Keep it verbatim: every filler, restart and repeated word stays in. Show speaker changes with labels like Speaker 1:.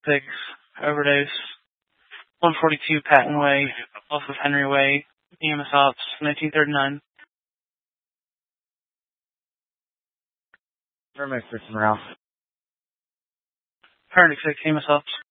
Speaker 1: six, overdose, one forty-two Patton Way, off of Henry Way, E M S Ops, nineteen thirty-nine.
Speaker 2: Paramedic Kristen Ralph.
Speaker 1: Paramedic six, E M S Ops.